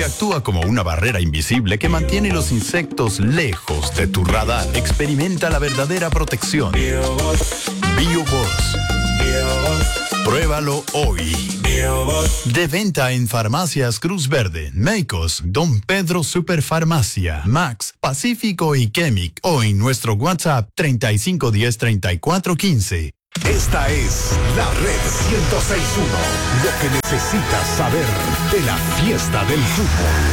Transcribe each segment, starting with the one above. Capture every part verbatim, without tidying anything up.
Actúa como una barrera invisible que mantiene los insectos lejos de tu radar. Experimenta la verdadera protección. BioBoss. Pruébalo hoy. De venta en Farmacias Cruz Verde, Meicos, Don Pedro Superfarmacia, Max, Pacífico y Chemic o en nuestro WhatsApp treinta y cinco diez treinta y cuatro quince. Esta es la Red ciento seis punto uno. Lo que necesitas saber de la fiesta del fútbol.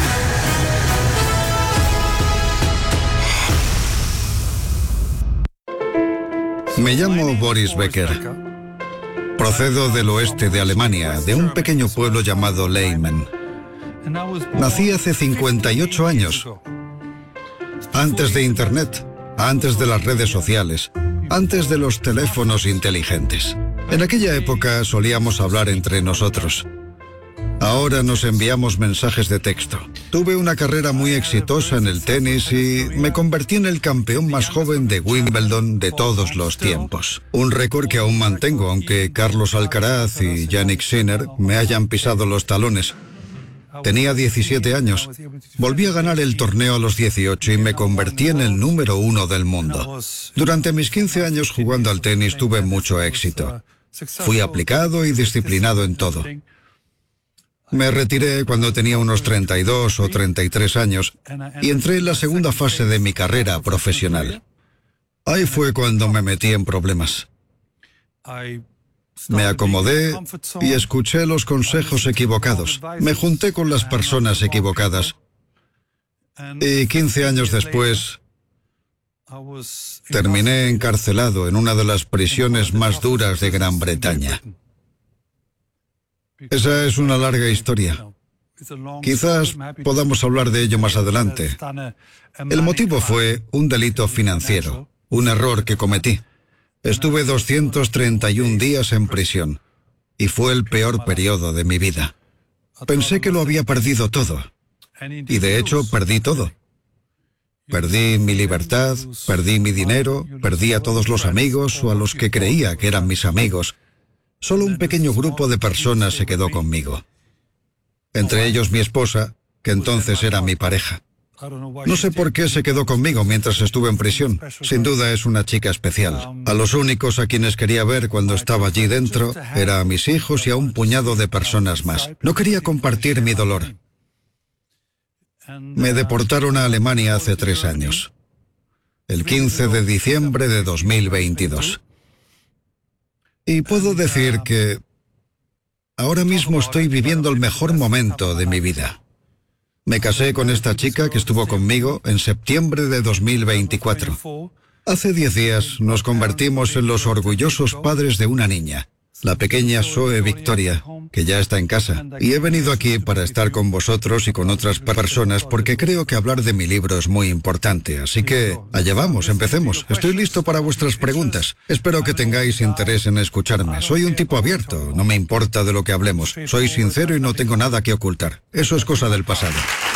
Me llamo Boris Becker. Procedo del oeste de Alemania, de un pequeño pueblo llamado Leimen. Nací hace cincuenta y ocho años. Antes de Internet, antes de las redes sociales, antes de los teléfonos inteligentes. En aquella época solíamos hablar entre nosotros. Ahora nos enviamos mensajes de texto. Tuve una carrera muy exitosa en el tenis y me convertí en el campeón más joven de Wimbledon de todos los tiempos. Un récord que aún mantengo, aunque Carlos Alcaraz y Jannik Sinner me hayan pisado los talones. Tenía diecisiete años. Volví a ganar el torneo a los dieciocho y me convertí en el número uno del mundo. Durante mis quince años jugando al tenis tuve mucho éxito. Fui aplicado y disciplinado en todo. Me retiré cuando tenía unos treinta y dos o treinta y tres años y entré en la segunda fase de mi carrera profesional. Ahí fue cuando me metí en problemas. Me acomodé y escuché los consejos equivocados. Me junté con las personas equivocadas. Y quince años después, terminé encarcelado en una de las prisiones más duras de Gran Bretaña. Esa es una larga historia. Quizás podamos hablar de ello más adelante. El motivo fue un delito financiero, un error que cometí. Estuve doscientos treinta y un días en prisión y fue el peor periodo de mi vida. Pensé que lo había perdido todo y de hecho perdí todo. Perdí mi libertad, perdí mi dinero, perdí a todos los amigos o a los que creía que eran mis amigos. Solo un pequeño grupo de personas se quedó conmigo. Entre ellos mi esposa, que entonces era mi pareja. No sé por qué se quedó conmigo mientras estuve en prisión. Sin duda es una chica especial. A los únicos a quienes quería ver cuando estaba allí dentro era a mis hijos y a un puñado de personas más. No quería compartir mi dolor. Me deportaron a Alemania hace tres años, el quince de diciembre de dos mil veintidós. Y puedo decir que ahora mismo estoy viviendo el mejor momento de mi vida. Me casé con esta chica que estuvo conmigo en septiembre de dos mil veinticuatro. Hace diez días nos convertimos en los orgullosos padres de una niña, la pequeña Zoe Victoria, que ya está en casa. Y he venido aquí para estar con vosotros y con otras personas porque creo que hablar de mi libro es muy importante. Así que, allá vamos, empecemos. Estoy listo para vuestras preguntas. Espero que tengáis interés en escucharme. Soy un tipo abierto, no me importa de lo que hablemos. Soy sincero y no tengo nada que ocultar. Eso es cosa del pasado.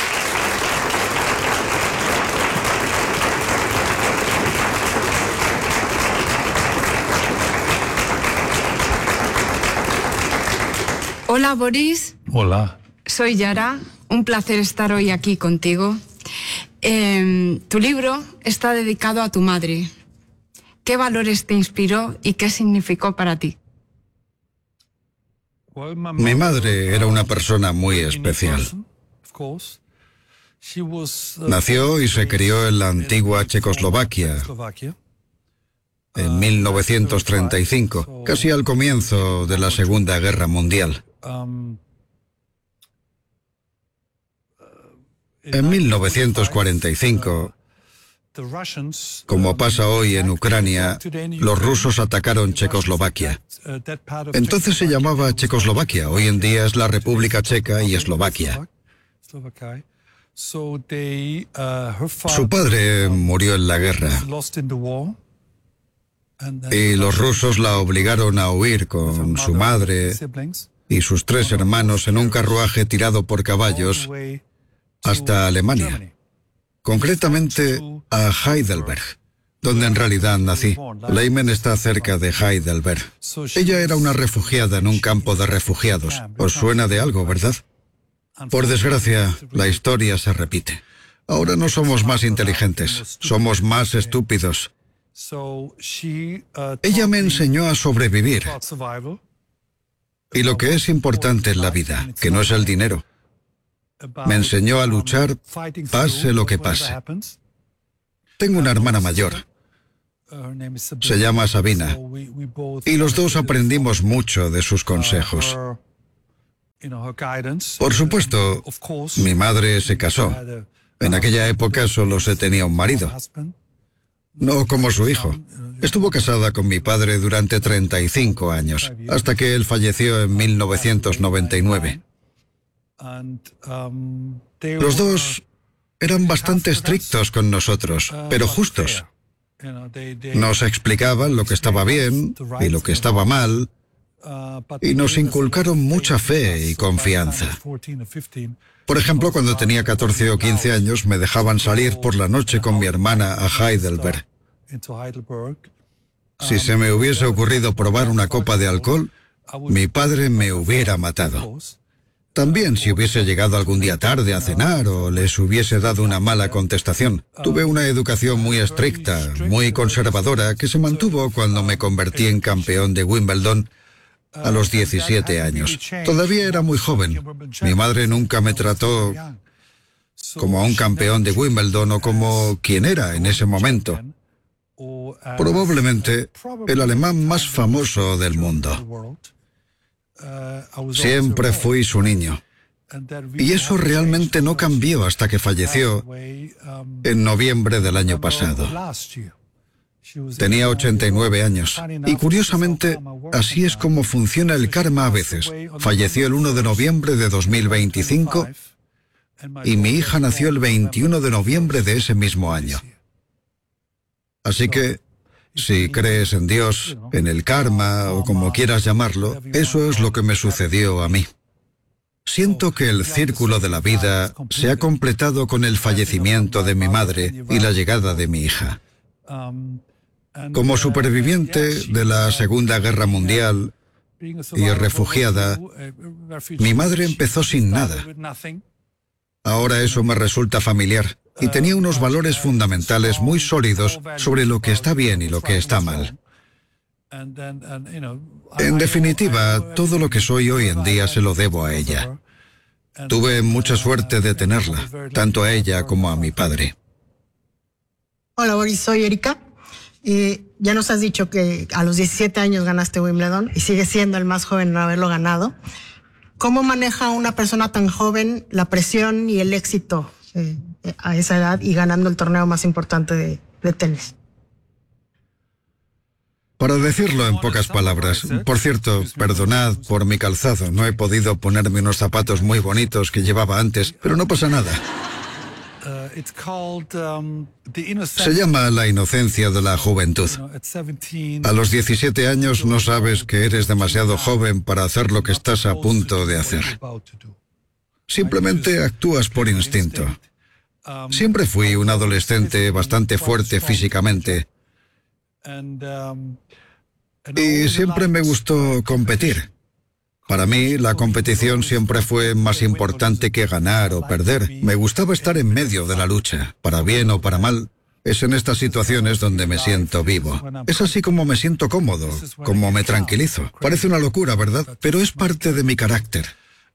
Hola, Boris. Hola. Soy Yara. Un placer estar hoy aquí contigo. Eh, tu libro está dedicado a tu madre. ¿Qué valores te inspiró y qué significó para ti? Mi madre era una persona muy especial. Nació y se crió en la antigua Checoslovaquia en mil novecientos treinta y cinco, casi al comienzo de la Segunda Guerra Mundial. En mil novecientos cuarenta y cinco, como pasa hoy en Ucrania, los rusos atacaron Checoslovaquia. Entonces se llamaba Checoslovaquia, hoy en día es la República Checa y Eslovaquia. Su padre murió en la guerra y los rusos la obligaron a huir con su madre y sus tres hermanos en un carruaje tirado por caballos hasta Alemania, concretamente a Heidelberg, donde en realidad nací. Leimen está cerca de Heidelberg. Ella era una refugiada en un campo de refugiados. ¿Os suena de algo, verdad? Por desgracia, la historia se repite. Ahora no somos más inteligentes, somos más estúpidos. Ella me enseñó a sobrevivir. Y lo que es importante en la vida, que no es el dinero. Me enseñó a luchar, pase lo que pase. Tengo una hermana mayor. Se llama Sabina. Y los dos aprendimos mucho de sus consejos. Por supuesto, mi madre se casó. En aquella época solo se tenía un marido. No como su hijo. Estuvo casada con mi padre durante treinta y cinco años, hasta que él falleció en mil novecientos noventa y nueve. Los dos eran bastante estrictos con nosotros, pero justos. Nos explicaban lo que estaba bien y lo que estaba mal, y nos inculcaron mucha fe y confianza. Por ejemplo, cuando tenía catorce o quince años, me dejaban salir por la noche con mi hermana a Heidelberg. Si se me hubiese ocurrido probar una copa de alcohol, mi padre me hubiera matado. También si hubiese llegado algún día tarde a cenar o les hubiese dado una mala contestación. Tuve una educación muy estricta, muy conservadora, que se mantuvo cuando me convertí en campeón de Wimbledon a los diecisiete años. Todavía era muy joven. Mi madre nunca me trató como a un campeón de Wimbledon o como quien era en ese momento. Probablemente el alemán más famoso del mundo. Siempre fui su niño. Y eso realmente no cambió hasta que falleció en noviembre del año pasado. Tenía ochenta y nueve años. Y curiosamente, así es como funciona el karma a veces. Falleció el uno de noviembre de dos mil veinticinco y mi hija nació el veintiuno de noviembre de ese mismo año. Así que, si crees en Dios, en el karma o como quieras llamarlo, eso es lo que me sucedió a mí. Siento que el círculo de la vida se ha completado con el fallecimiento de mi madre y la llegada de mi hija. Como superviviente de la Segunda Guerra Mundial y refugiada, mi madre empezó sin nada. Ahora eso me resulta familiar y tenía unos valores fundamentales muy sólidos sobre lo que está bien y lo que está mal. En definitiva, todo lo que soy hoy en día se lo debo a ella. Tuve mucha suerte de tenerla, tanto a ella como a mi padre. Hola Boris, soy Erika. Y ya nos has dicho que a los diecisiete años ganaste Wimbledon y sigues siendo el más joven en haberlo ganado. ¿Cómo maneja una persona tan joven la presión y el éxito eh, a esa edad y ganando el torneo más importante de, de tenis? Para decirlo en pocas palabras, por cierto, perdonad por mi calzado, no he podido ponerme unos zapatos muy bonitos que llevaba antes, pero no pasa nada. Se llama la inocencia de la juventud. A los diecisiete años no sabes que eres demasiado joven para hacer lo que estás a punto de hacer. Simplemente actúas por instinto. Siempre fui un adolescente bastante fuerte físicamente. Y siempre me gustó competir. Para mí, la competición siempre fue más importante que ganar o perder. Me gustaba estar en medio de la lucha, para bien o para mal. Es en estas situaciones donde me siento vivo. Es así como me siento cómodo, como me tranquilizo. Parece una locura, ¿verdad? Pero es parte de mi carácter.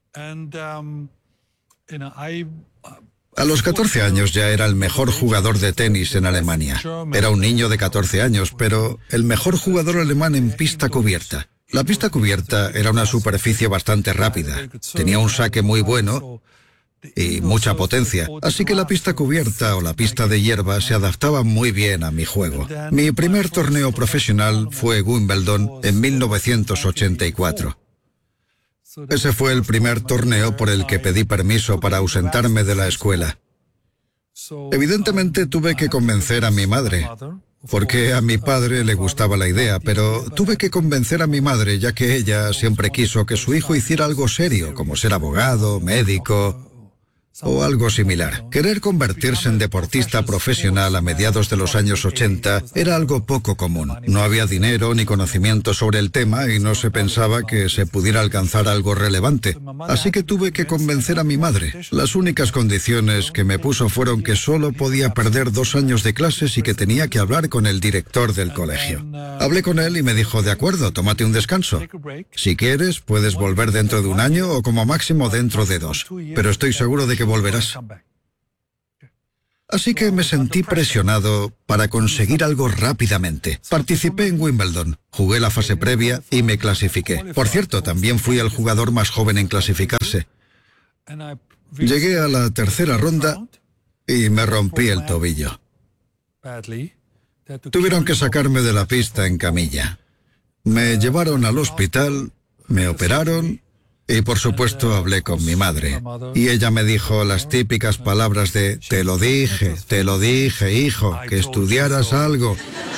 A los catorce años ya era el mejor jugador de tenis en Alemania. Era un niño de catorce años, pero el mejor jugador alemán en pista cubierta. La pista cubierta era una superficie bastante rápida. Tenía un saque muy bueno y mucha potencia. Así que la pista cubierta o la pista de hierba se adaptaba muy bien a mi juego. Mi primer torneo profesional fue Wimbledon en mil novecientos ochenta y cuatro. Ese fue el primer torneo por el que pedí permiso para ausentarme de la escuela. Evidentemente tuve que convencer a mi madre, porque a mi padre le gustaba la idea, pero tuve que convencer a mi madre ya que ella siempre quiso que su hijo hiciera algo serio, como ser abogado, médico o algo similar. Querer convertirse en deportista profesional a mediados de los años ochenta era algo poco común. No había dinero ni conocimiento sobre el tema y no se pensaba que se pudiera alcanzar algo relevante. Así que tuve que convencer a mi madre. Las únicas condiciones que me puso fueron que solo podía perder dos años de clases y que tenía que hablar con el director del colegio. Hablé con él y me dijo, de acuerdo, tómate un descanso. Si quieres, puedes volver dentro de un año o como máximo dentro de dos. Pero estoy seguro de que volverás. Así que me sentí presionado para conseguir algo rápidamente. Participé en Wimbledon, jugué la fase previa y me clasifiqué. Por cierto, también fui el jugador más joven en clasificarse. Llegué a la tercera ronda y me rompí el tobillo. Tuvieron que sacarme de la pista en camilla. Me llevaron al hospital, me operaron y por supuesto hablé con mi madre. Y ella me dijo las típicas palabras de te lo dije, te lo dije, hijo, que estudiaras algo,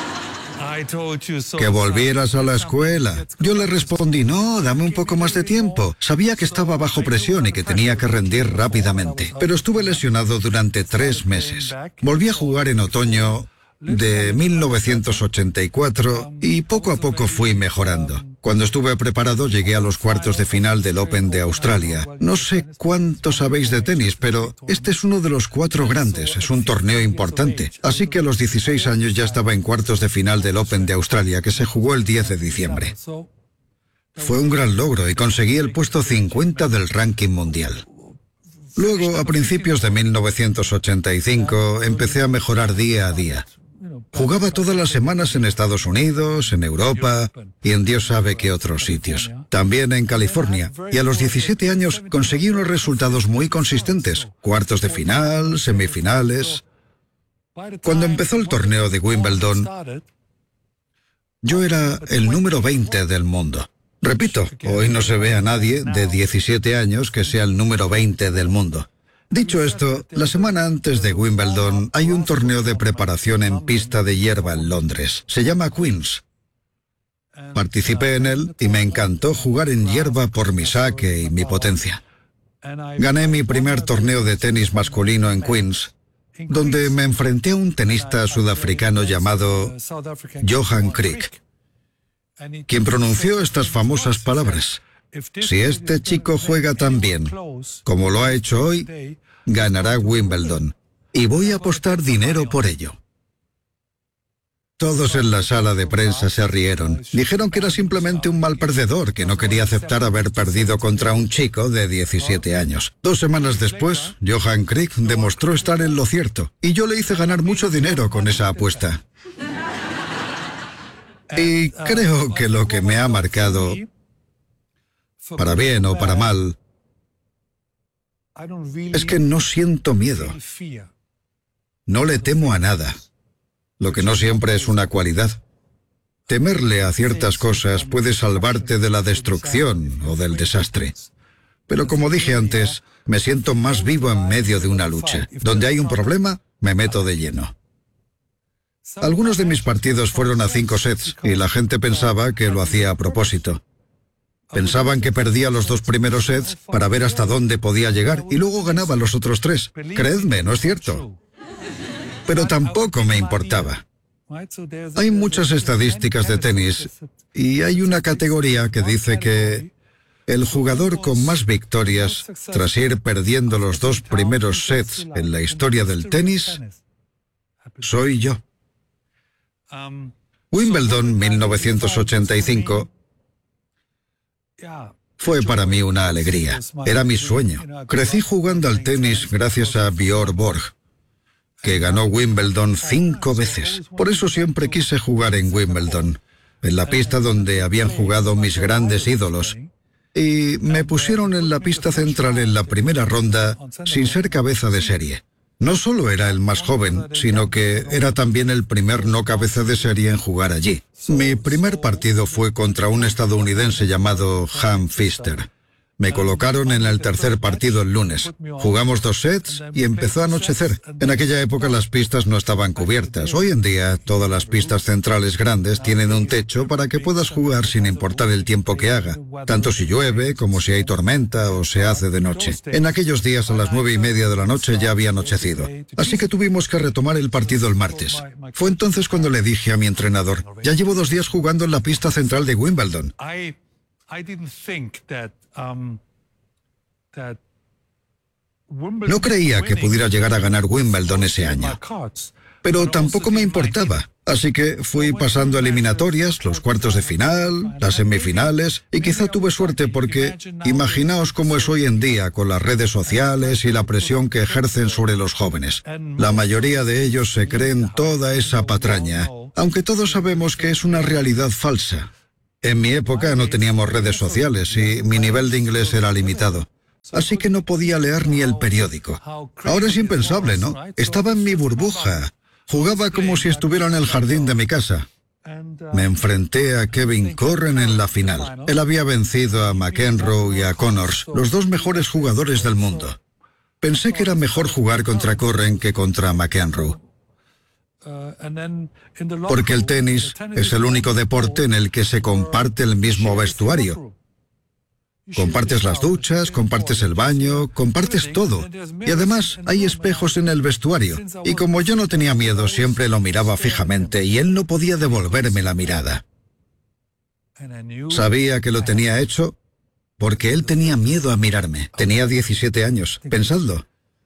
que volvieras a la escuela. Yo le respondí, no, dame un poco más de tiempo. Sabía que estaba bajo presión y que tenía que rendir rápidamente. Pero estuve lesionado durante tres meses. Volví a jugar en otoño de mil novecientos ochenta y cuatro y poco a poco fui mejorando. Cuando estuve preparado llegué a los cuartos de final del Open de Australia. No sé cuánto sabéis de tenis, pero este es uno de los cuatro grandes, es un torneo importante. Así que a los dieciséis años ya estaba en cuartos de final del Open de Australia, que se jugó el diez de diciembre. Fue un gran logro y conseguí el puesto cincuenta del ranking mundial. Luego, a principios de mil novecientos ochenta y cinco, empecé a mejorar día a día. Jugaba todas las semanas en Estados Unidos, en Europa y en Dios sabe qué otros sitios. También en California. Y a los diecisiete años conseguí unos resultados muy consistentes. Cuartos de final, semifinales. Cuando empezó el torneo de Wimbledon, yo era el número veinte del mundo. Repito, hoy no se ve a nadie de diecisiete años que sea el número veinte del mundo. Dicho esto, la semana antes de Wimbledon hay un torneo de preparación en pista de hierba en Londres. Se llama Queen's. Participé en él y me encantó jugar en hierba por mi saque y mi potencia. Gané mi primer torneo de tenis masculino en Queen's, donde me enfrenté a un tenista sudafricano llamado Johan Kriek, quien pronunció estas famosas palabras. Si este chico juega tan bien como lo ha hecho hoy, ganará Wimbledon. Y voy a apostar dinero por ello. Todos en la sala de prensa se rieron. Dijeron que era simplemente un mal perdedor, que no quería aceptar haber perdido contra un chico de diecisiete años. Dos semanas después, Johan Kriek demostró estar en lo cierto. Y yo le hice ganar mucho dinero con esa apuesta. Y creo que lo que me ha marcado, para bien o para mal, es que no siento miedo. No le temo a nada, lo que no siempre es una cualidad. Temerle a ciertas cosas puede salvarte de la destrucción o del desastre. Pero como dije antes, me siento más vivo en medio de una lucha. Donde hay un problema, me meto de lleno. Algunos de mis partidos fueron a cinco sets y la gente pensaba que lo hacía a propósito. Pensaban que perdía los dos primeros sets para ver hasta dónde podía llegar y luego ganaba los otros tres. Creedme, no es cierto. Pero tampoco me importaba. Hay muchas estadísticas de tenis y hay una categoría que dice que el jugador con más victorias tras ir perdiendo los dos primeros sets en la historia del tenis soy yo. Wimbledon mil novecientos ochenta y cinco fue para mí una alegría. Era mi sueño. Crecí jugando al tenis gracias a Björn Borg, que ganó Wimbledon cinco veces. Por eso siempre quise jugar en Wimbledon, en la pista donde habían jugado mis grandes ídolos. Y me pusieron en la pista central en la primera ronda sin ser cabeza de serie. No solo era el más joven, sino que era también el primer no cabeza de serie en jugar allí. Mi primer partido fue contra un estadounidense llamado Han Pfister. Me colocaron en el tercer partido el lunes. Jugamos dos sets y empezó a anochecer. En aquella época las pistas no estaban cubiertas. Hoy en día todas las pistas centrales grandes tienen un techo para que puedas jugar sin importar el tiempo que haga, tanto si llueve como si hay tormenta o se hace de noche. En aquellos días a las nueve y media de la noche ya había anochecido. Así que tuvimos que retomar el partido el martes. Fue entonces cuando le dije a mi entrenador, ya llevo dos días jugando en la pista central de Wimbledon. No creía que pudiera llegar a ganar Wimbledon ese año, pero tampoco me importaba. Así que fui pasando eliminatorias, los cuartos de final, las semifinales, y quizá tuve suerte porque imaginaos cómo es hoy en día con las redes sociales y la presión que ejercen sobre los jóvenes. La mayoría de ellos se creen toda esa patraña, aunque todos sabemos que es una realidad falsa. En mi época no teníamos redes sociales y mi nivel de inglés era limitado. Así que no podía leer ni el periódico. Ahora es impensable, ¿no? Estaba en mi burbuja. Jugaba como si estuviera en el jardín de mi casa. Me enfrenté a Kevin Corren en la final. Él había vencido a McEnroe y a Connors, los dos mejores jugadores del mundo. Pensé que era mejor jugar contra Corren que contra McEnroe. Porque el tenis es el único deporte en el que se comparte el mismo vestuario. Compartes las duchas, compartes el baño, compartes todo. Y además hay espejos en el vestuario. Y como yo no tenía miedo, siempre lo miraba fijamente y él no podía devolverme la mirada. Sabía que lo tenía hecho porque él tenía miedo a mirarme. Tenía diecisiete años, pensadlo.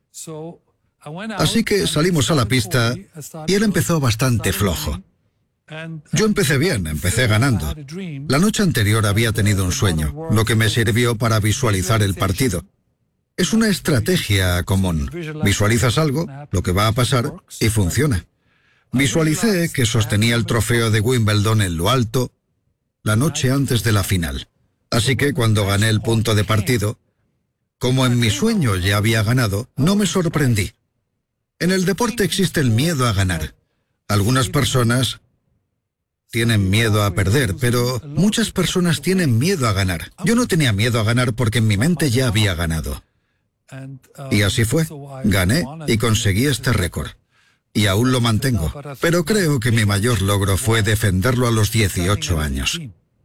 Así que salimos a la pista y él empezó bastante flojo. Yo empecé bien, empecé ganando. La noche anterior había tenido un sueño, lo que me sirvió para visualizar el partido. Es una estrategia común. Visualizas algo, lo que va a pasar, y funciona. Visualicé que sostenía el trofeo de Wimbledon en lo alto la noche antes de la final. Así que cuando gané el punto de partido, como en mi sueño ya había ganado, no me sorprendí. En el deporte existe el miedo a ganar. Algunas personas tienen miedo a perder, pero muchas personas tienen miedo a ganar. Yo no tenía miedo a ganar porque en mi mente ya había ganado. Y así fue. Gané y conseguí este récord. Y aún lo mantengo. Pero creo que mi mayor logro fue defenderlo a los dieciocho años.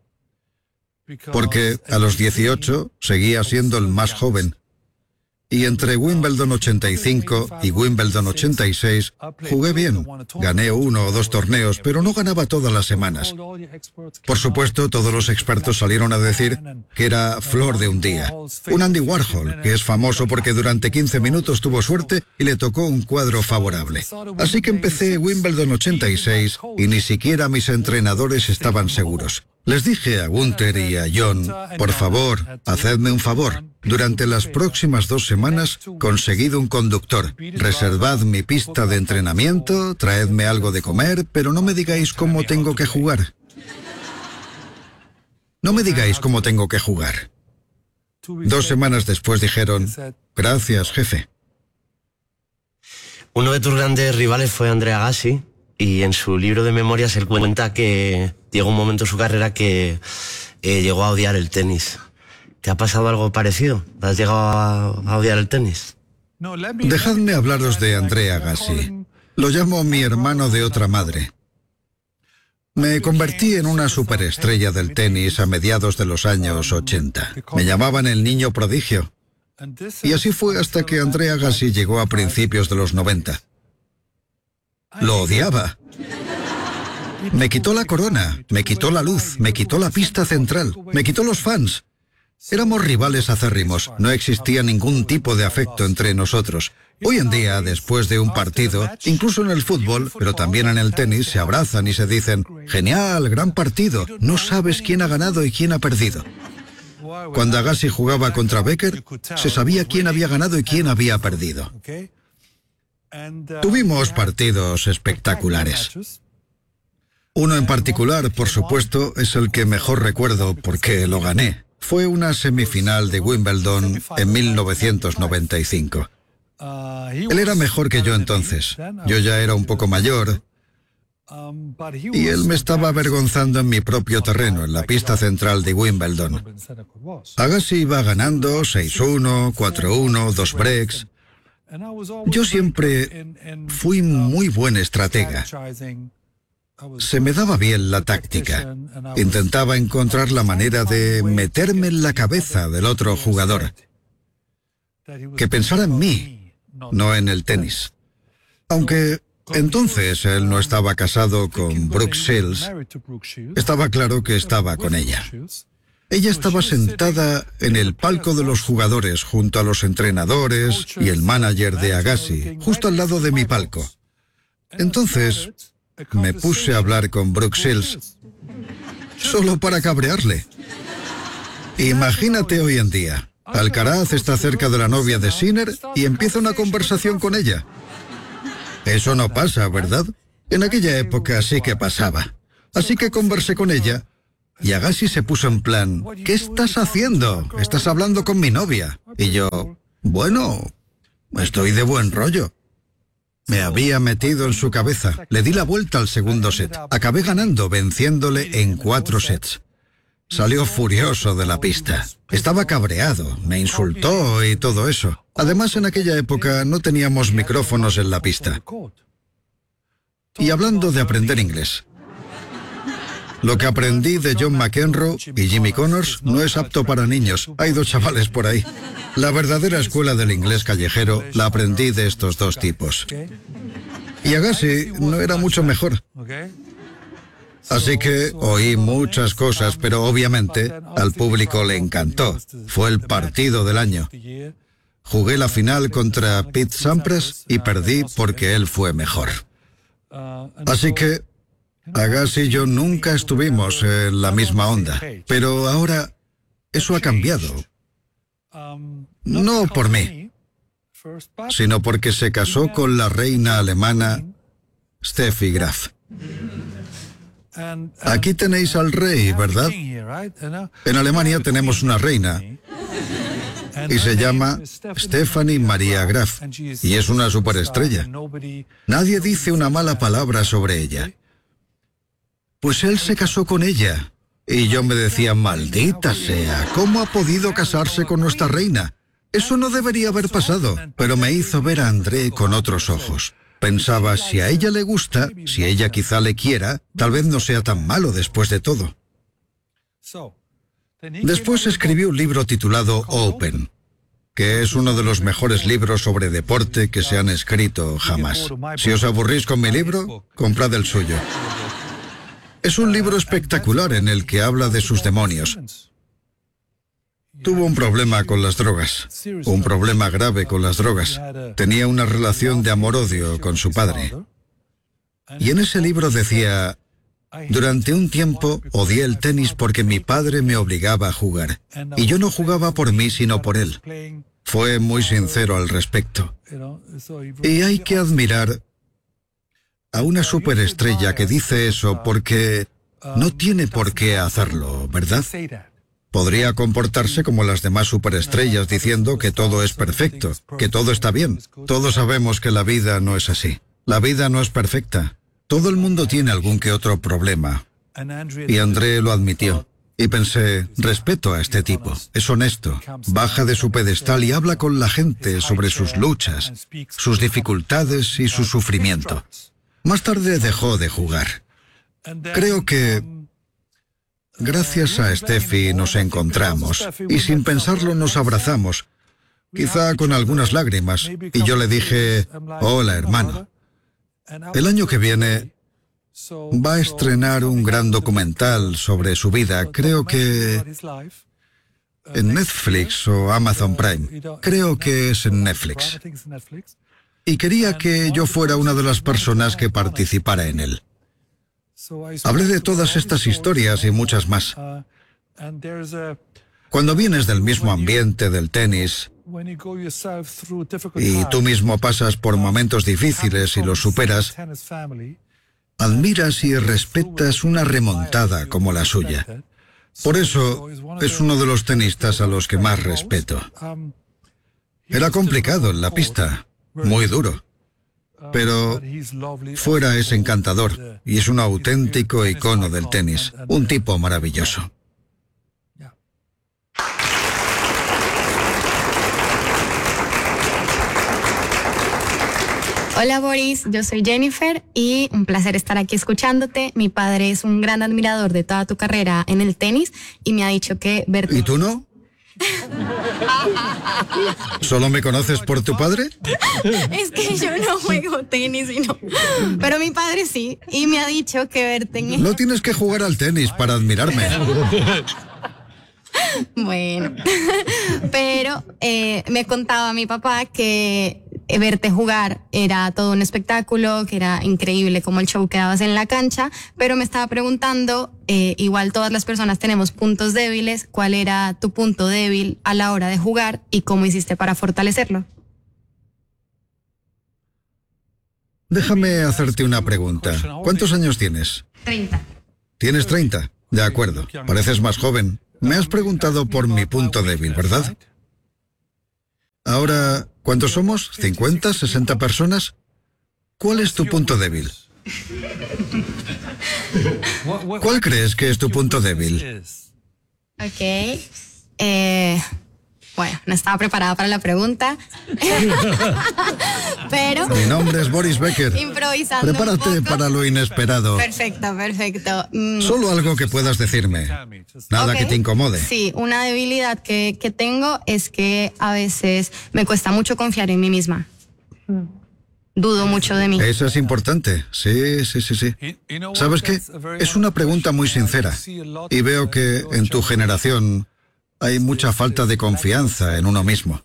Porque a los dieciocho seguía siendo el más joven. Y entre Wimbledon ochenta y cinco y Wimbledon ochenta y seis jugué bien. Gané uno o dos torneos, pero no ganaba todas las semanas. Por supuesto, todos los expertos salieron a decir que era flor de un día. Un Andy Warhol, que es famoso porque durante quince minutos tuvo suerte y le tocó un cuadro favorable. Así que empecé Wimbledon ochenta y seis y ni siquiera mis entrenadores estaban seguros. Les dije a Gunther y a John, por favor, hacedme un favor. Durante las próximas dos semanas, conseguid un conductor. Reservad mi pista de entrenamiento, traedme algo de comer, pero no me digáis cómo tengo que jugar. No me digáis cómo tengo que jugar. Dos semanas después dijeron, gracias, jefe. Uno de tus grandes rivales fue Andre Agassi, y en su libro de memorias él cuenta que llegó un momento en su carrera que eh, llegó a odiar el tenis. ¿Te ha pasado algo parecido? ¿Has llegado a, a odiar el tenis? Dejadme hablaros de Andre Agassi. Lo llamo mi hermano de otra madre. Me convertí en una superestrella del tenis a mediados de los años ochenta. Me llamaban el niño prodigio. Y así fue hasta que Andre Agassi llegó a principios de los noventa. Lo odiaba. Me quitó la corona, me quitó la luz, me quitó la pista central, me quitó los fans. Éramos rivales acérrimos, no existía ningún tipo de afecto entre nosotros. Hoy en día, después de un partido, incluso en el fútbol, pero también en el tenis, se abrazan y se dicen, genial, gran partido, no sabes quién ha ganado y quién ha perdido. Cuando Agassi jugaba contra Becker, se sabía quién había ganado y quién había perdido. Tuvimos partidos espectaculares. Uno en particular, por supuesto, es el que mejor recuerdo porque lo gané. Fue una semifinal de Wimbledon en mil novecientos noventa y cinco. Él era mejor que yo entonces. Yo ya era un poco mayor. Y él me estaba avergonzando en mi propio terreno, en la pista central de Wimbledon. Agassi iba ganando seis uno, cuatro uno, dos breaks. Yo siempre fui muy buen estratega. Se me daba bien la táctica. Intentaba encontrar la manera de meterme en la cabeza del otro jugador. Que pensara en mí, no en el tenis. Aunque entonces él no estaba casado con Brooke Shields, estaba claro que estaba con ella. Ella estaba sentada en el palco de los jugadores junto a los entrenadores y el manager de Agassi, justo al lado de mi palco. Entonces me puse a hablar con Brooke Shields, solo para cabrearle. Imagínate hoy en día, Alcaraz está cerca de la novia de Sinner y empieza una conversación con ella. Eso no pasa, ¿verdad? En aquella época sí que pasaba. Así que conversé con ella y Agassi se puso en plan, ¿qué estás haciendo? Estás hablando con mi novia. Y yo, bueno, estoy de buen rollo. Me había metido en su cabeza. Le di la vuelta al segundo set. Acabé ganando, venciéndole en cuatro sets. Salió furioso de la pista. Estaba cabreado, me insultó y todo eso. Además, en aquella época no teníamos micrófonos en la pista. Y hablando de aprender inglés, lo que aprendí de John McEnroe y Jimmy Connors no es apto para niños. Hay dos chavales por ahí. La verdadera escuela del inglés callejero la aprendí de estos dos tipos. Y Agassi no era mucho mejor. Así que oí muchas cosas, pero obviamente al público le encantó. Fue el partido del año. Jugué la final contra Pete Sampras y perdí porque él fue mejor. Así que Agassi y yo nunca estuvimos en la misma onda, pero ahora eso ha cambiado. No por mí, sino porque se casó con la reina alemana Steffi Graf. Aquí tenéis al rey, ¿verdad? En Alemania tenemos una reina y se llama Stephanie Maria Graf y es una superestrella. Nadie dice una mala palabra sobre ella. Pues él se casó con ella y yo me decía, maldita sea, ¿cómo ha podido casarse con nuestra reina? Eso no debería haber pasado, pero me hizo ver a André con otros ojos. Pensaba, si a ella le gusta, si ella quizá le quiera, tal vez no sea tan malo después de todo. Después escribí un libro titulado Open, que es uno de los mejores libros sobre deporte que se han escrito jamás. Si os aburrís con mi libro, comprad el suyo. Es un libro espectacular en el que habla de sus demonios. Tuvo un problema con las drogas, un problema grave con las drogas. Tenía una relación de amor-odio con su padre. Y en ese libro decía, durante un tiempo odié el tenis porque mi padre me obligaba a jugar. Y yo no jugaba por mí, sino por él. Fue muy sincero al respecto. Y hay que admirar a una superestrella que dice eso porque no tiene por qué hacerlo, ¿verdad? Podría comportarse como las demás superestrellas diciendo que todo es perfecto, que todo está bien. Todos sabemos que la vida no es así. La vida no es perfecta. Todo el mundo tiene algún que otro problema. Y André lo admitió. Y pensé, respeto a este tipo. Es honesto. Baja de su pedestal y habla con la gente sobre sus luchas, sus dificultades y su sufrimiento. Más tarde dejó de jugar. Creo que gracias a Steffi nos encontramos y sin pensarlo nos abrazamos, quizá con algunas lágrimas, y yo le dije, hola hermano. El año que viene va a estrenar un gran documental sobre su vida, creo que en Netflix o Amazon Prime, creo que es en Netflix. Y quería que yo fuera una de las personas que participara en él. Hablé de todas estas historias y muchas más. Cuando vienes del mismo ambiente del tenis y tú mismo pasas por momentos difíciles y los superas, admiras y respetas una remontada como la suya. Por eso es uno de los tenistas a los que más respeto. Era complicado en la pista, muy duro. pero fuera es encantador y es un auténtico icono del tenis, un tipo maravilloso. Hola Boris, yo soy Jennifer y un placer estar aquí escuchándote. Mi padre es un gran admirador de toda tu carrera en el tenis y me ha dicho que verte... ¿Y tú no? ¿Solo me conoces por tu padre? Es que yo no juego tenis y no... Pero mi padre sí, y me ha dicho que verte en... No tienes que jugar al tenis para admirarme. Bueno, pero eh, me contaba mi papá que verte jugar era todo un espectáculo, que era increíble como el show que dabas en la cancha, pero me estaba preguntando, eh, igual todas las personas tenemos puntos débiles, ¿cuál era tu punto débil a la hora de jugar y cómo hiciste para fortalecerlo? Déjame hacerte una pregunta. ¿Cuántos años tienes? treinta. ¿Tienes treinta? De acuerdo, pareces más joven. Me has preguntado por mi punto débil, ¿verdad? Ahora, ¿cuántos somos? ¿cincuenta, sesenta personas? ¿Cuál es tu punto débil? ¿Cuál crees que es tu punto débil? Ok. Eh, bueno, no estaba preparada para la pregunta. Pero... Mi nombre es Boris Becker. Improvisando Prepárate un poco. para lo inesperado. Perfecto, perfecto. Mm. Solo algo que puedas decirme. Nada Ok. que te incomode. Sí, una debilidad que, que tengo es que a veces me cuesta mucho confiar en mí misma. Dudo mucho de mí. Eso es importante. Sí, sí, sí, sí. ¿Sabes qué? Es una pregunta muy sincera. Y veo que en tu generación hay mucha falta de confianza en uno mismo.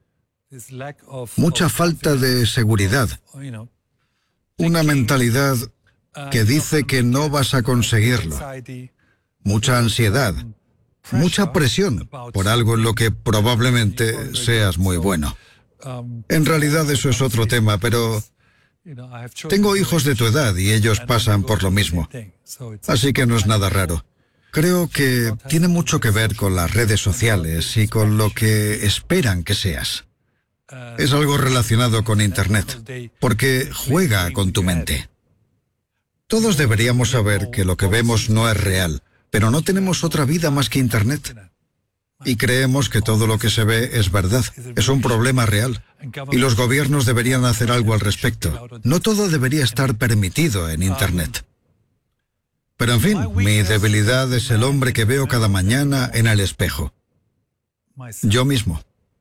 Mucha falta de seguridad. Una mentalidad que dice que no vas a conseguirlo. Mucha ansiedad. Mucha presión por algo en lo que probablemente seas muy bueno. En realidad eso es otro tema, pero tengo hijos de tu edad y ellos pasan por lo mismo. Así que no es nada raro. Creo que tiene mucho que ver con las redes sociales y con lo que esperan que seas. Es algo relacionado con Internet, porque juega con tu mente. Todos deberíamos saber que lo que vemos no es real, pero no tenemos otra vida más que Internet. Y creemos que todo lo que se ve es verdad. Es un problema real. Y los gobiernos deberían hacer algo al respecto. No todo debería estar permitido en Internet. Pero en fin, mi debilidad es el hombre que veo cada mañana en el espejo. Yo mismo.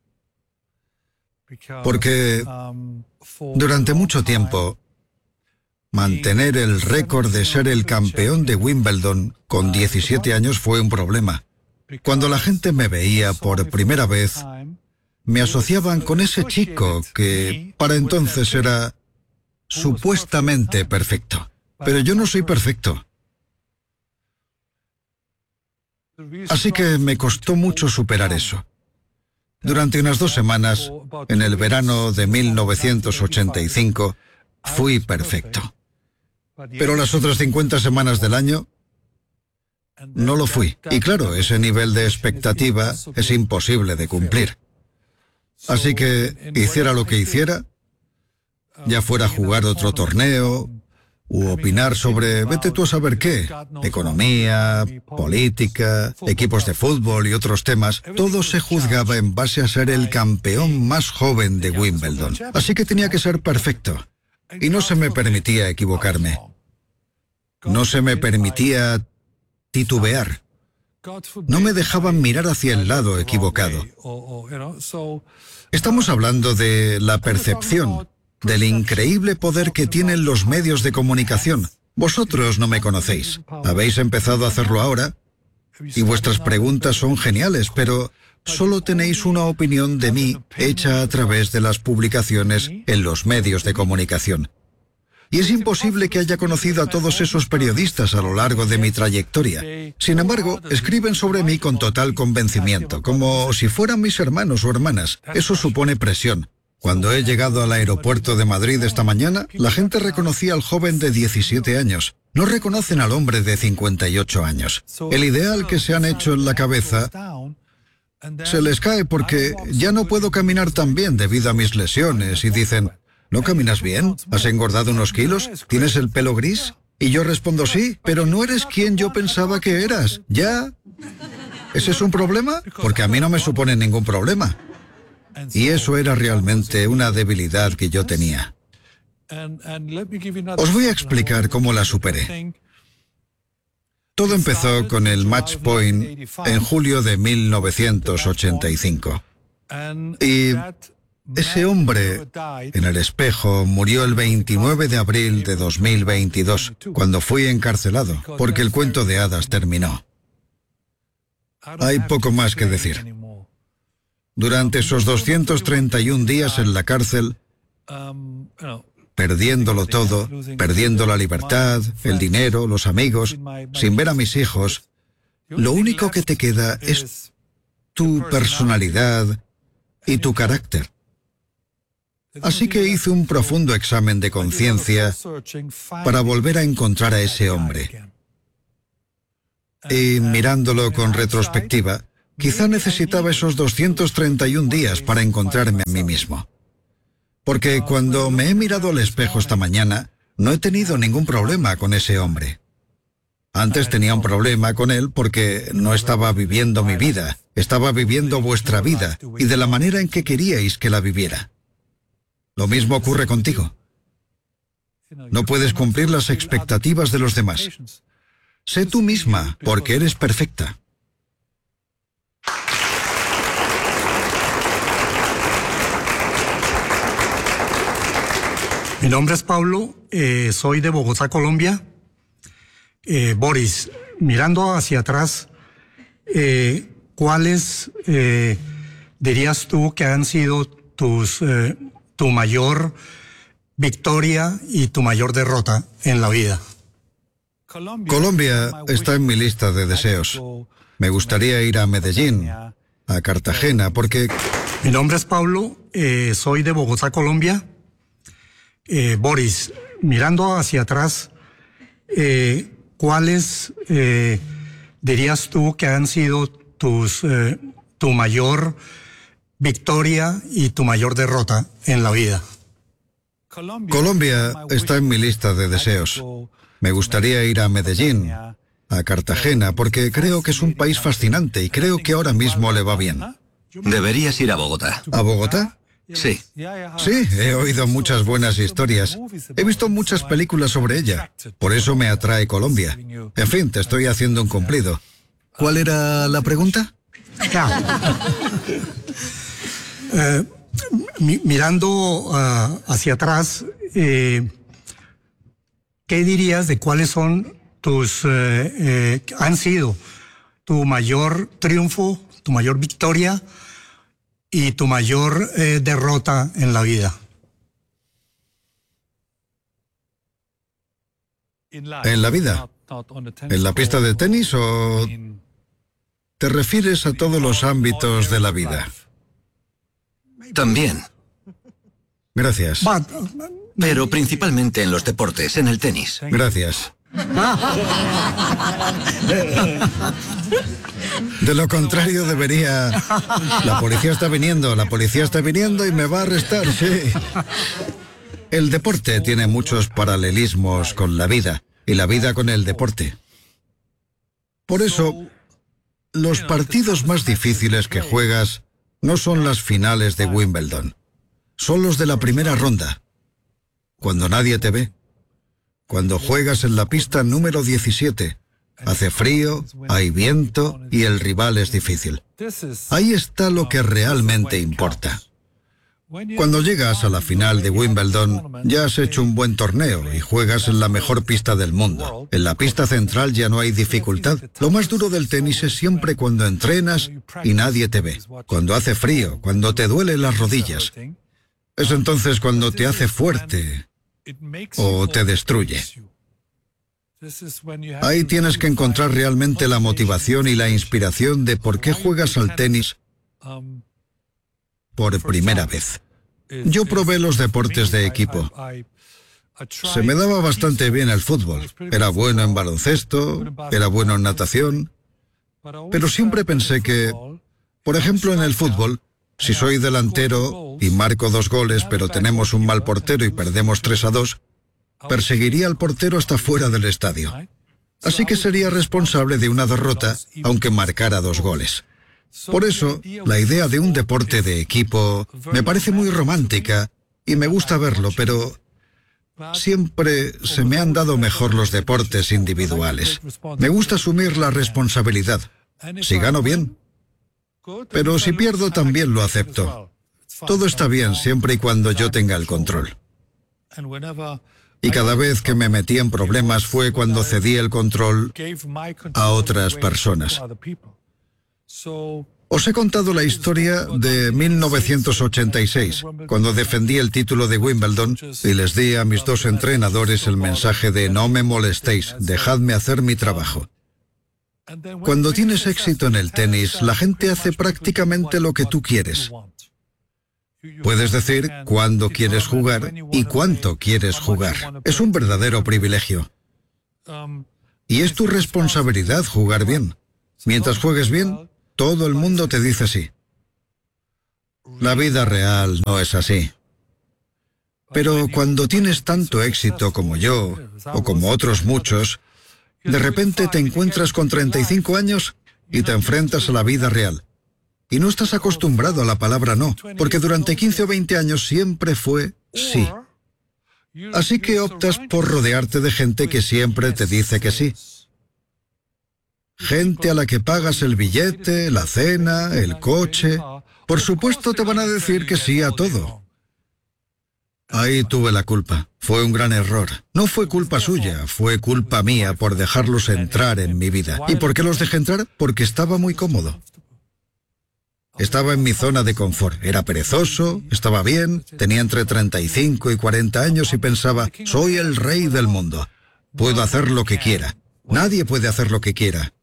Porque durante mucho tiempo, mantener el récord de ser el campeón de Wimbledon con diecisiete años fue un problema. Cuando la gente me veía por primera vez, me asociaban con ese chico que para entonces era supuestamente perfecto. Pero yo no soy perfecto. Así que me costó mucho superar eso. Durante unas dos semanas, en el verano de mil novecientos ochenta y cinco, fui perfecto. Pero las otras cincuenta semanas del año, no lo fui. Y claro, ese nivel de expectativa es imposible de cumplir. Así que, hiciera lo que hiciera, ya fuera a jugar otro torneo, u opinar sobre, vete tú a saber qué, economía, política, equipos de fútbol y otros temas, todo se juzgaba en base a ser el campeón más joven de Wimbledon. Así que tenía que ser perfecto. Y no se me permitía equivocarme. No se me permitía titubear. No me dejaban mirar hacia el lado equivocado. Estamos hablando de la percepción, del increíble poder que tienen los medios de comunicación. Vosotros no me conocéis. Habéis empezado a hacerlo ahora y vuestras preguntas son geniales, pero solo tenéis una opinión de mí hecha a través de las publicaciones en los medios de comunicación. Y es imposible que haya conocido a todos esos periodistas a lo largo de mi trayectoria. Sin embargo, escriben sobre mí con total convencimiento, como si fueran mis hermanos o hermanas. Eso supone presión. Cuando he llegado al aeropuerto de Madrid esta mañana, la gente reconocía al joven de diecisiete años. No reconocen al hombre de cincuenta y ocho años. El ideal que se han hecho en la cabeza se les cae porque ya no puedo caminar tan bien debido a mis lesiones y dicen, ¿no caminas bien? ¿Has engordado unos kilos? ¿Tienes el pelo gris? Y yo respondo, sí, pero no eres quien yo pensaba que eras. ¿Ya? ¿Ese es un problema? Porque a mí no me supone ningún problema. Y eso era realmente una debilidad que yo tenía. Os voy a explicar cómo la superé. Todo empezó con el Match Point en julio de mil novecientos ochenta y cinco. Y ese hombre en el espejo murió el veintinueve de abril de dos mil veintidós, cuando fui encarcelado, porque el cuento de hadas terminó. Hay poco más que decir. Durante esos doscientos treinta y un días en la cárcel, perdiéndolo todo, perdiendo la libertad, el dinero, los amigos, sin ver a mis hijos, lo único que te queda es tu personalidad y tu carácter. Así que hice un profundo examen de conciencia para volver a encontrar a ese hombre. Y mirándolo con retrospectiva, quizá necesitaba esos doscientos treinta y un días para encontrarme a mí mismo. Porque cuando me he mirado al espejo esta mañana, no he tenido ningún problema con ese hombre. Antes tenía un problema con él porque no estaba viviendo mi vida, estaba viviendo vuestra vida y de la manera en que queríais que la viviera. Lo mismo ocurre contigo. No puedes cumplir las expectativas de los demás. Sé tú misma, porque eres perfecta. Mi nombre es Pablo, eh, soy de Bogotá, Colombia. Eh, Boris, mirando hacia atrás, eh, ¿cuáles eh, dirías tú que han sido tus, eh, tu mayor victoria y tu mayor derrota en la vida? Colombia está en mi lista de deseos. Me gustaría ir a Medellín, a Cartagena, porque... Mi nombre es Pablo, eh, soy de Bogotá, Colombia. Eh, Boris, mirando hacia atrás, eh, ¿cuáles eh, dirías tú que han sido tus, eh, tu mayor victoria y tu mayor derrota en la vida? Colombia está en mi lista de deseos. Me gustaría ir a Medellín, a Cartagena, porque creo que es un país fascinante y creo que ahora mismo le va bien. Deberías ir a Bogotá. ¿A Bogotá? Sí. Sí, he oído muchas buenas historias. He visto muchas películas sobre ella. Por eso me atrae Colombia. En fin, te estoy haciendo un cumplido. ¿Cuál era la pregunta? eh, mi, mirando uh, hacia atrás, eh, ¿qué dirías de cuáles son tus, eh, eh, han sido tu mayor triunfo, tu mayor victoria y tu mayor eh, derrota en la vida? ¿En la vida? ¿En la pista de tenis o te refieres a todos los ámbitos de la vida? También. Gracias. Pero principalmente en los deportes, en el tenis. Gracias. De lo contrario debería... La policía está viniendo, la policía está viniendo y me va a arrestar, sí. El deporte tiene muchos paralelismos con la vida y la vida con el deporte. Por eso, los partidos más difíciles que juegas no son las finales de Wimbledon. Son los de la primera ronda, cuando nadie te ve. Cuando juegas en la pista número diecisiete, hace frío, hay viento y el rival es difícil. Ahí está lo que realmente importa. Cuando llegas a la final de Wimbledon, ya has hecho un buen torneo y juegas en la mejor pista del mundo. En la pista central ya no hay dificultad. Lo más duro del tenis es siempre cuando entrenas y nadie te ve. Cuando hace frío, cuando te duelen las rodillas. Es entonces cuando te hace fuerte o te destruye. Ahí tienes que encontrar realmente la motivación y la inspiración de por qué juegas al tenis por primera vez. Yo probé los deportes de equipo. Se me daba bastante bien el fútbol. Era bueno en baloncesto, era bueno en natación, pero siempre pensé que, por ejemplo, en el fútbol, Si soy delantero y marco dos goles, pero tenemos un mal portero y perdemos tres a dos, perseguiría al portero hasta fuera del estadio. Así que sería responsable de una derrota, aunque marcara dos goles. Por eso, la idea de un deporte de equipo me parece muy romántica y me gusta verlo, pero siempre se me han dado mejor los deportes individuales. Me gusta asumir la responsabilidad. Si gano, bien. Pero si pierdo, también lo acepto. Todo está bien siempre y cuando yo tenga el control. Y cada vez que me metí en problemas fue cuando cedí el control a otras personas. Os he contado la historia de mil novecientos ochenta y seis, cuando defendí el título de Wimbledon y les di a mis dos entrenadores el mensaje de no me molestéis, dejadme hacer mi trabajo. Cuando tienes éxito en el tenis, la gente hace prácticamente lo que tú quieres. Puedes decir cuándo quieres jugar y cuánto quieres jugar. Es un verdadero privilegio. Y es tu responsabilidad jugar bien. Mientras juegues bien, todo el mundo te dice sí. La vida real no es así. Pero cuando tienes tanto éxito como yo, o como otros muchos, de repente te encuentras con treinta y cinco años y te enfrentas a la vida real. Y no estás acostumbrado a la palabra no, porque durante quince o veinte años siempre fue sí. Así que optas por rodearte de gente que siempre te dice que sí. Gente a la que pagas el billete, la cena, el coche. Por supuesto te van a decir que sí a todo. Ahí tuve la culpa. Fue un gran error. No fue culpa suya, fue culpa mía por dejarlos entrar en mi vida. ¿Y por qué los dejé entrar? Porque estaba muy cómodo. Estaba en mi zona de confort. Era perezoso, estaba bien, tenía entre treinta y cinco y cuarenta años y pensaba, soy el rey del mundo. Puedo hacer lo que quiera. Nadie puede hacer lo que quiera.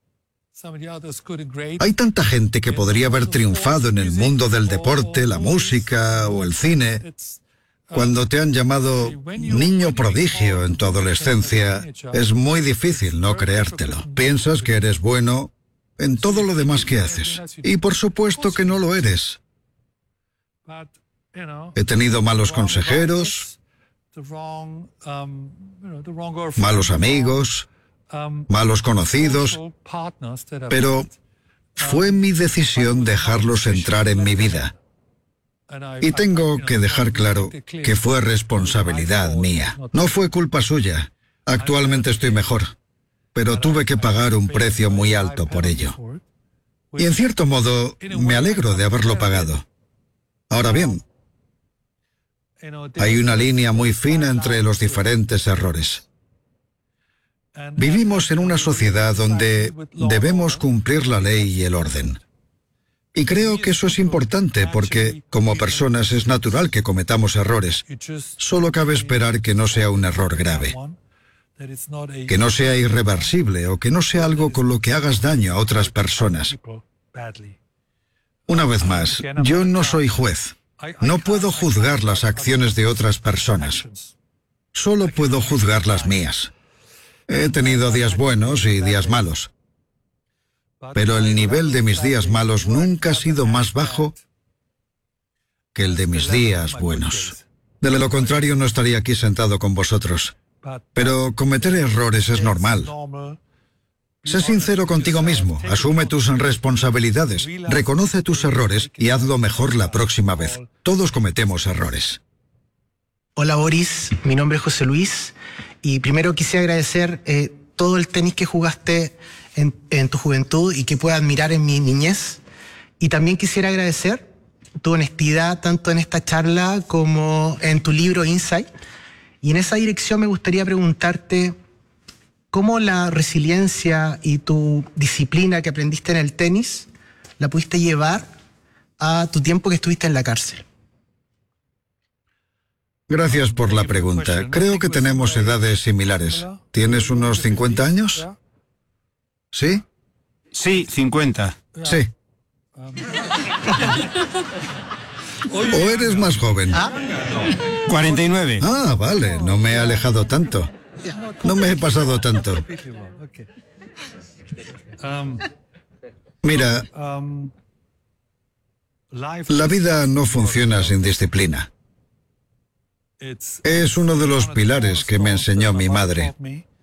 Hay tanta gente que podría haber triunfado en el mundo del deporte, la música o el cine. Cuando te han llamado niño prodigio en tu adolescencia, es muy difícil no creértelo. Piensas que eres bueno en todo lo demás que haces. Y por supuesto que no lo eres. He tenido malos consejeros, malos amigos, malos conocidos, pero fue mi decisión dejarlos entrar en mi vida. Y tengo que dejar claro que fue responsabilidad mía. No fue culpa suya. Actualmente estoy mejor, pero tuve que pagar un precio muy alto por ello. Y en cierto modo, me alegro de haberlo pagado. Ahora bien, hay una línea muy fina entre los diferentes errores. Vivimos en una sociedad donde debemos cumplir la ley y el orden. Y creo que eso es importante porque, como personas, es natural que cometamos errores. Solo cabe esperar que no sea un error grave, que no sea irreversible o que no sea algo con lo que hagas daño a otras personas. Una vez más, yo no soy juez. No puedo juzgar las acciones de otras personas. Solo puedo juzgar las mías. He tenido días buenos y días malos. Pero el nivel de mis días malos nunca ha sido más bajo que el de mis días buenos. De lo contrario, no estaría aquí sentado con vosotros. Pero cometer errores es normal. Sé sincero contigo mismo, asume tus responsabilidades, reconoce tus errores y hazlo mejor la próxima vez. Todos cometemos errores. Hola Boris, mi nombre es José Luis y primero quisiera agradecer eh, todo el tenis que jugaste en, en tu juventud y que puedo admirar en mi niñez. Y también quisiera agradecer tu honestidad tanto en esta charla como en tu libro Insight. Y en esa dirección me gustaría preguntarte cómo la resiliencia y tu disciplina que aprendiste en el tenis la pudiste llevar a tu tiempo que estuviste en la cárcel. Gracias por la pregunta. Creo que tenemos edades similares. ¿Tienes unos cincuenta años? ¿Sí? Sí, cincuenta. Sí. ¿O eres más joven? cuarenta y nueve. Ah, vale, no me he alejado tanto. No me he pasado tanto. Mira, La vida no funciona sin disciplina. Es uno de los pilares que me enseñó mi madre.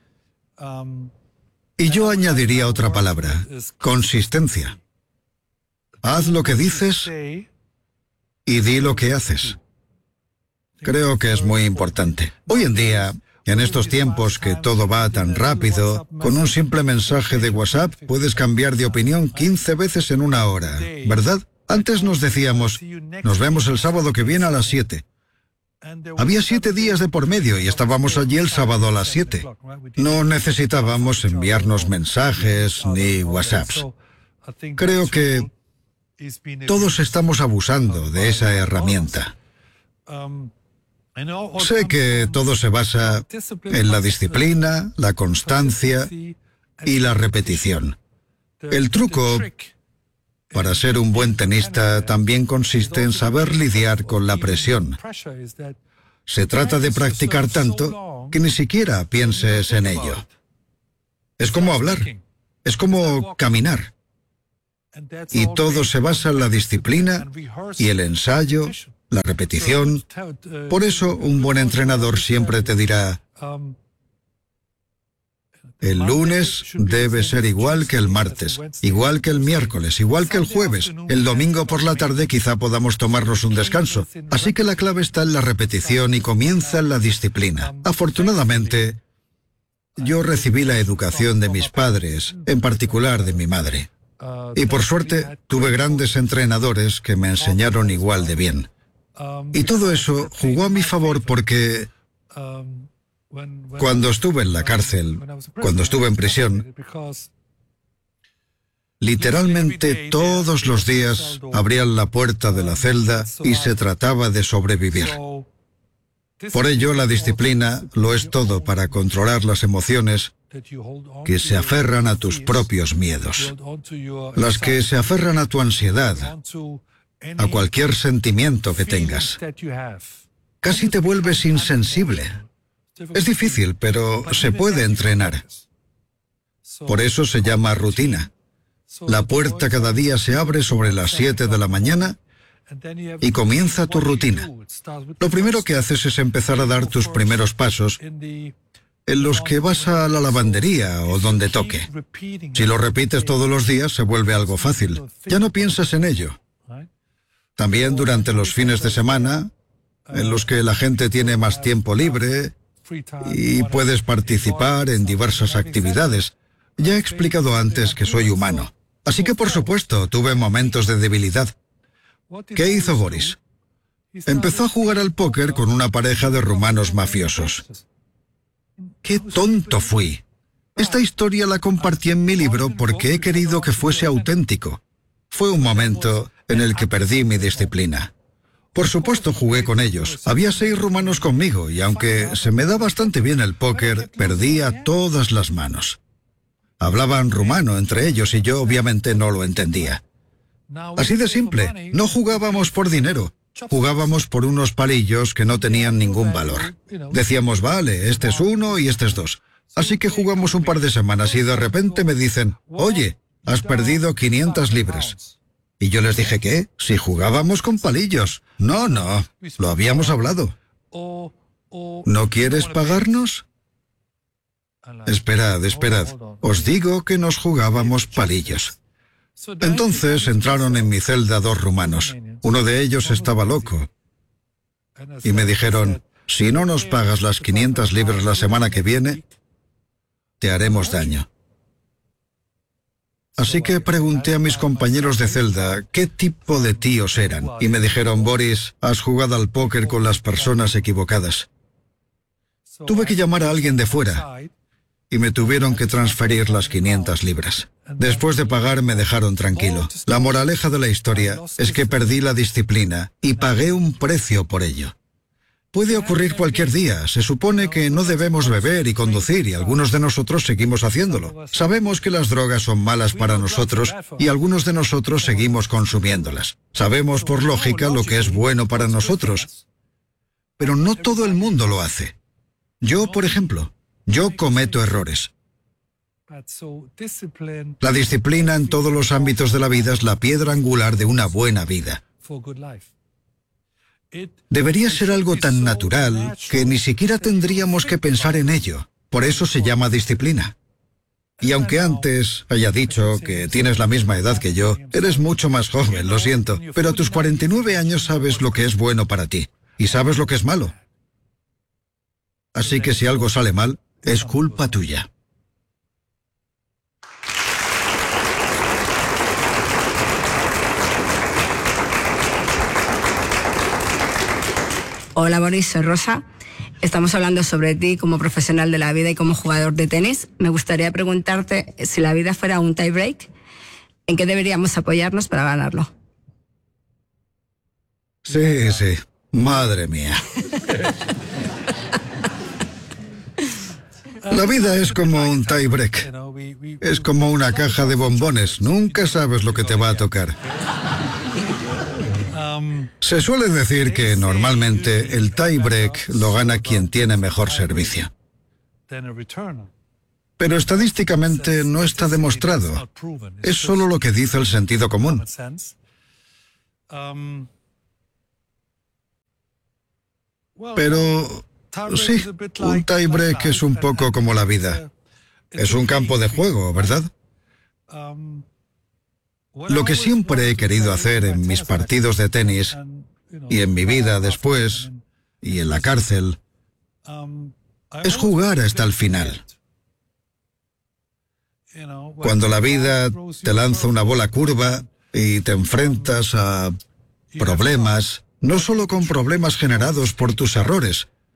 Y yo añadiría otra palabra: consistencia. Haz lo que dices y di lo que haces. Creo que es muy importante. Hoy en día, en estos tiempos que todo va tan rápido, con un simple mensaje de WhatsApp puedes cambiar de opinión quince veces en una hora, ¿verdad? Antes nos decíamos, nos vemos el sábado que viene a las siete. Había siete días de por medio y estábamos allí el sábado a las siete. No necesitábamos enviarnos mensajes ni WhatsApps. Creo que todos estamos abusando de esa herramienta. Sé que todo se basa en la disciplina, la constancia y la repetición. El truco para ser un buen tenista también consiste en saber lidiar con la presión. Se trata de practicar tanto que ni siquiera pienses en ello. Es como hablar, es como caminar. Y todo se basa en la disciplina y el ensayo, la repetición. Por eso un buen entrenador siempre te dirá: el lunes debe ser igual que el martes, igual que el miércoles, igual que el jueves. El domingo por la tarde quizá podamos tomarnos un descanso. Así que la clave está en la repetición y comienza en la disciplina. Afortunadamente, yo recibí la educación de mis padres, en particular de mi madre. Y por suerte, tuve grandes entrenadores que me enseñaron igual de bien. Y todo eso jugó a mi favor porque cuando estuve en la cárcel, cuando estuve en prisión, literalmente todos los días abrían la puerta de la celda y se trataba de sobrevivir. Por ello, la disciplina lo es todo para controlar las emociones que se aferran a tus propios miedos, las que se aferran a tu ansiedad, a cualquier sentimiento que tengas. Casi te vuelves insensible. Es difícil, pero se puede entrenar. Por eso se llama rutina. La puerta cada día se abre sobre las siete de la mañana y comienza tu rutina. Lo primero que haces es empezar a dar tus primeros pasos en los que vas a la lavandería o donde toque. Si lo repites todos los días, se vuelve algo fácil. Ya no piensas en ello. También durante los fines de semana, en los que la gente tiene más tiempo libre y puedes participar en diversas actividades. Ya he explicado antes que soy humano. Así que, por supuesto, tuve momentos de debilidad. ¿Qué hizo Boris? Empezó a jugar al póker con una pareja de rumanos mafiosos. ¡Qué tonto fui! Esta historia la compartí en mi libro porque he querido que fuese auténtico. Fue un momento en el que perdí mi disciplina. Por supuesto, jugué con ellos. Había seis rumanos conmigo y aunque se me da bastante bien el póker, perdía todas las manos. Hablaban rumano entre ellos y yo obviamente no lo entendía. Así de simple, no jugábamos por dinero. Jugábamos por unos palillos que no tenían ningún valor. Decíamos, vale, este es uno y este es dos. Así que jugamos un par de semanas y de repente me dicen, oye, has perdido quinientas libras. Y yo les dije, ¿qué? Si jugábamos con palillos. No, no, lo habíamos hablado. ¿No quieres pagarnos? Esperad, esperad. Os digo que nos jugábamos palillos. Entonces entraron en mi celda dos rumanos. Uno de ellos estaba loco. Y me dijeron, si no nos pagas las quinientas libras la semana que viene, te haremos daño. Así que pregunté a mis compañeros de celda qué tipo de tíos eran. Y me dijeron, Boris, has jugado al póker con las personas equivocadas. Tuve que llamar a alguien de fuera y me tuvieron que transferir las quinientas libras. Después de pagar me dejaron tranquilo. La moraleja de la historia es que perdí la disciplina y pagué un precio por ello. Puede ocurrir cualquier día. Se supone que no debemos beber y conducir y algunos de nosotros seguimos haciéndolo. Sabemos que las drogas son malas para nosotros y algunos de nosotros seguimos consumiéndolas. Sabemos por lógica lo que es bueno para nosotros. Pero no todo el mundo lo hace. Yo, por ejemplo, yo cometo errores. La disciplina en todos los ámbitos de la vida es la piedra angular de una buena vida. Debería ser algo tan natural que ni siquiera tendríamos que pensar en ello. Por eso se llama disciplina. Y aunque antes haya dicho que tienes la misma edad que yo, eres mucho más joven, lo siento, pero a tus cuarenta y nueve años sabes lo que es bueno para ti y sabes lo que es malo. Así que si algo sale mal, es culpa tuya. Hola Boris, soy Rosa. Estamos hablando sobre ti como profesional de la vida y como jugador de tenis. Me gustaría preguntarte si la vida fuera un tie-break, ¿en qué deberíamos apoyarnos para ganarlo? Sí, sí. Madre mía. La vida es como un tie-break. Es como una caja de bombones. Nunca sabes lo que te va a tocar. Se suele decir que normalmente el tie-break lo gana quien tiene mejor servicio. Pero estadísticamente no está demostrado. Es solo lo que dice el sentido común. Pero sí, un tie-break es un poco como la vida. Es un campo de juego, ¿verdad? Lo que siempre he querido hacer en mis partidos de tenis y en mi vida después y en la cárcel es jugar hasta el final. Cuando la vida te lanza una bola curva y te enfrentas a problemas, no solo con problemas generados por tus errores,